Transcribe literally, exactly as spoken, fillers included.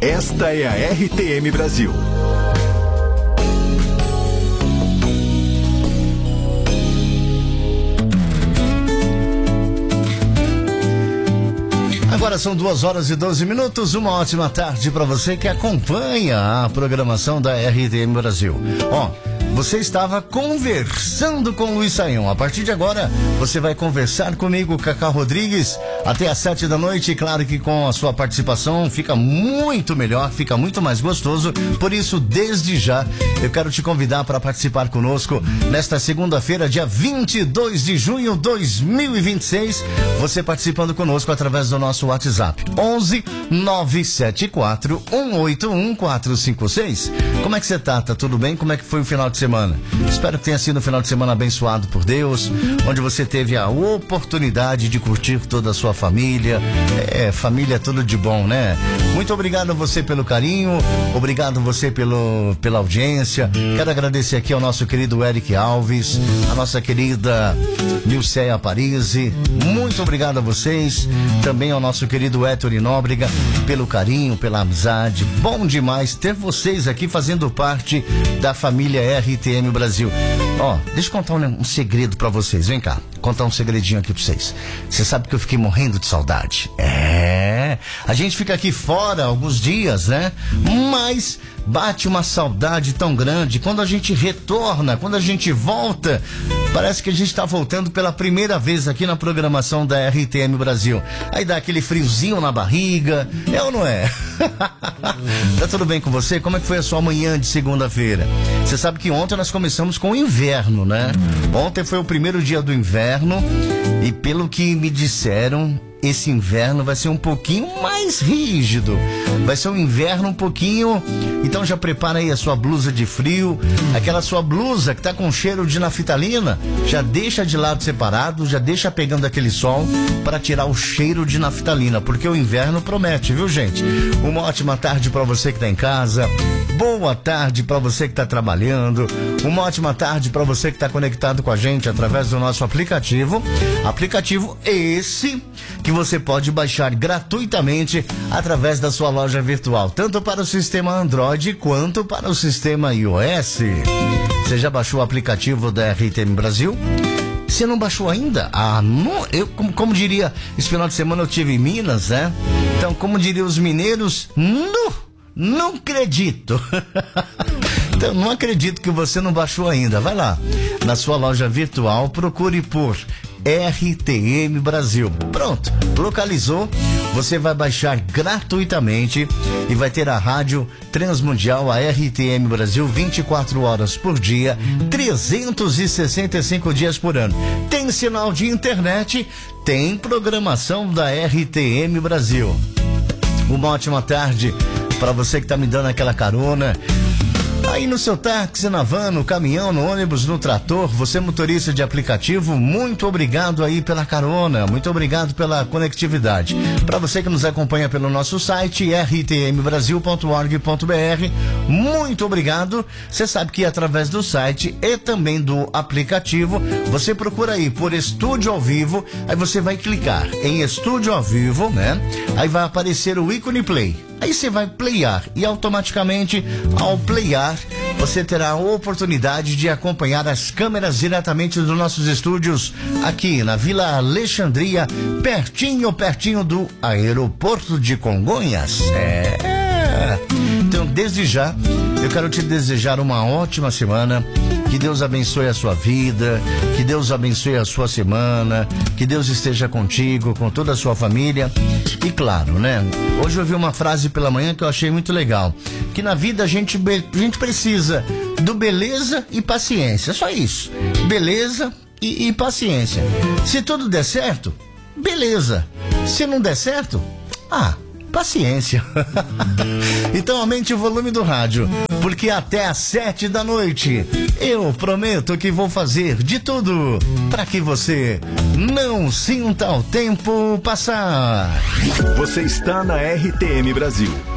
Esta é a R T M Brasil. Agora são duas horas e doze minutos. Uma ótima tarde para você que acompanha a programação da R T M Brasil. Ó, você estava conversando com o Luiz Saião. A partir de agora, você vai conversar comigo, Cacá Rodrigues, até às sete da noite. E claro que com a sua participação fica muito melhor, fica muito mais gostoso. Por isso, desde já, eu quero te convidar para participar conosco nesta segunda-feira, dia vinte e dois de junho de dois mil e vinte e seis. Você participando conosco através do nosso WhatsApp. onze nove sete quatro um oito um quatro cinco seis. Como é que você tá? Tá tudo bem? Como é que foi o final de semana? Espero que tenha sido um final de semana abençoado por Deus, onde você teve a oportunidade de curtir toda a sua família. É, família é tudo de bom, né? Muito obrigado a você pelo carinho, obrigado a você pelo, pela audiência. Quero agradecer aqui ao nosso querido Eric Alves, a nossa querida Nilceia Parisi. Muito obrigado a vocês, também ao nosso querido Héctor Nóbrega, pelo carinho, pela amizade. Bom demais ter vocês aqui fazendo parte da família R T M Brasil. Ó, deixa eu contar um, um segredo pra vocês. Vem cá, contar um segredinho aqui pra vocês. Você sabe que eu fiquei morrendo de saudade. É, a gente fica aqui fora alguns dias, né? Mas bate uma saudade tão grande. Quando a gente retorna, quando a gente volta, parece que a gente tá voltando pela primeira vez aqui na programação da R T M Brasil. Aí dá aquele friozinho na barriga, é ou não é? Tá tudo bem com você? Como é que foi a sua manhã de segunda-feira? Você sabe que ontem nós começamos com o inverno, né? Ontem foi o primeiro dia do inverno e pelo que me disseram, esse inverno vai ser um pouquinho mais rígido. Vai ser um inverno um pouquinho... Então já prepara aí a sua blusa de frio, aquela sua blusa que tá com cheiro de naftalina, já deixa de lado separado, já deixa pegando aquele sol para tirar o cheiro de naftalina, porque o inverno promete, viu, gente? Uma ótima tarde para você que tá em casa, boa tarde para você que tá trabalhando, uma ótima tarde para você que tá conectado com a gente através do nosso aplicativo, aplicativo esse que você pode baixar gratuitamente através da sua loja virtual, tanto para o sistema Android quanto para o sistema iOS. Você já baixou o aplicativo da R T M Brasil? Você não baixou ainda? Ah, não, eu, como, como diria, esse final de semana eu tive em Minas, né? Então, como diriam os mineiros, não, não acredito. Então, não acredito que você não baixou ainda. Vai lá, na sua loja virtual, procure por R T M Brasil. Pronto, localizou, você vai baixar gratuitamente e vai ter a rádio transmundial, a R T M Brasil, vinte e quatro horas por dia, trezentos e sessenta e cinco dias por ano. Tem sinal de internet, tem programação da R T M Brasil. Uma ótima tarde para você que está me dando aquela carona aí no seu táxi, na van, no caminhão, no ônibus, no trator. Você motorista de aplicativo, muito obrigado aí pela carona, muito obrigado pela conectividade. Para você que nos acompanha pelo nosso site r t m brasil ponto org ponto b r, muito obrigado. Você sabe que através do site e também do aplicativo, você procura aí por Estúdio ao Vivo, aí você vai clicar em Estúdio ao Vivo, né? Aí vai aparecer o ícone Play. Aí você vai playar e automaticamente, ao playar, você terá a oportunidade de acompanhar as câmeras diretamente dos nossos estúdios aqui na Vila Alexandria, pertinho, pertinho do aeroporto de Congonhas. É. Então, desde já, eu quero te desejar uma ótima semana. Que Deus abençoe a sua vida, que Deus abençoe a sua semana, que Deus esteja contigo, com toda a sua família. E claro, né? Hoje eu vi uma frase pela manhã que eu achei muito legal, que na vida a gente, a gente precisa do beleza e paciência, só isso. Beleza e, e paciência. Se tudo der certo, beleza. Se não der certo, ah... paciência. Então aumente o volume do rádio, porque até às sete da noite eu prometo que vou fazer de tudo para que você não sinta o tempo passar. Você está na R T M Brasil.